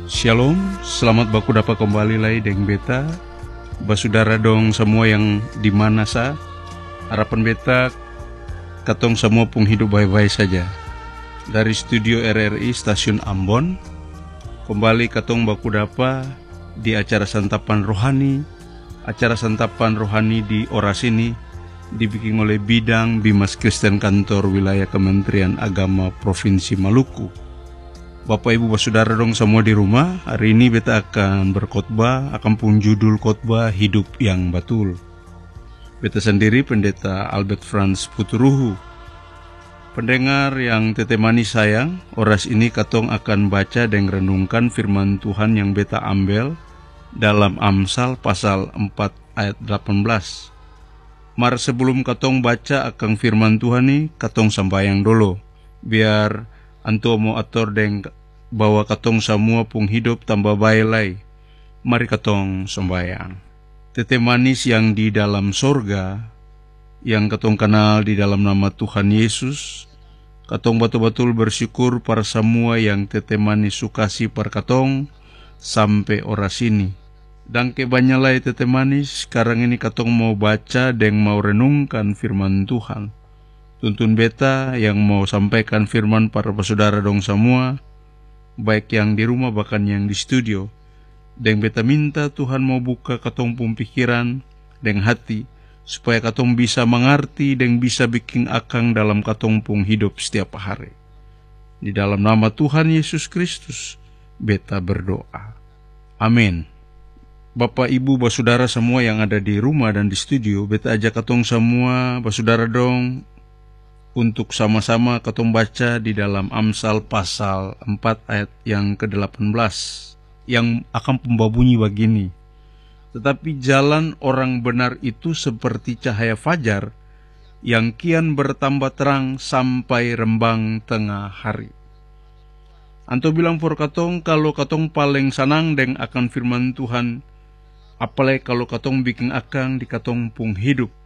Shalom, selamat baku dapat kembali lagi dengan beta. Basudara dong semua yang di mana sa. Harapan beta katong semua pun hidup baik-baik saja. Dari studio RRI Stasiun Ambon, kembali katong baku dapat di acara santapan rohani. Acara santapan rohani di Oras ini dibikin oleh Bidang Bimas Kristen Kantor Wilayah Kementerian Agama Provinsi Maluku. Bapak Ibu Saudara dong semua di rumah, hari ini beta akan berkhotbah, akan pun judul khotbah hidup yang betul. Beta sendiri Pendeta Albert Franz Puturuhu. Pendengar yang tetemani sayang, Oras ini katong akan baca dan renungkan firman Tuhan yang beta ambil dalam Amsal pasal 4 ayat 18. Mar sebelum katong baca akan firman Tuhan ini, katong sambayang dulu. Biar anto mau atur deng bahwa katong semua pun hidup tambah baik lagi. Mari katong sembayang. Tete manis yang di dalam sorga, yang katong kenal di dalam nama Tuhan Yesus, katong betul-betul bersyukur para semua yang tete manis sukasi par katong sampai oras ini. Dan kebanyakan tete manis, sekarang ini katong mau baca dan mau renungkan firman Tuhan. Tuntun beta yang mau sampaikan firman para saudara dong semua, baik yang di rumah bahkan yang di studio. Dan beta minta Tuhan mau buka katong pun pikiran dan hati, supaya katong bisa mengerti dan bisa bikin akang dalam katong pun hidup setiap hari. Di dalam nama Tuhan Yesus Kristus, beta berdoa. Amin. Bapak, Ibu, saudara semua yang ada di rumah dan di studio, beta ajak katong semua, saudara dong, untuk sama-sama katong baca di dalam Amsal pasal 4 ayat yang ke-18 yang akan pembabunyi begini. Tetapi jalan orang benar itu seperti cahaya fajar yang kian bertambah terang sampai rembang tengah hari. Anto bilang for katong kalau katong paling sanang deng akan firman Tuhan, apalagi kalau katong bikin akang di katong pung hidup.